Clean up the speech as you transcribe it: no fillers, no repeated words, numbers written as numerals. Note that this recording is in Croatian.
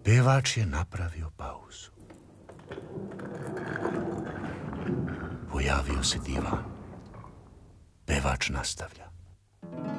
Pevač je napravio pauzu. Pojavio se divan. Pevač nastavlja.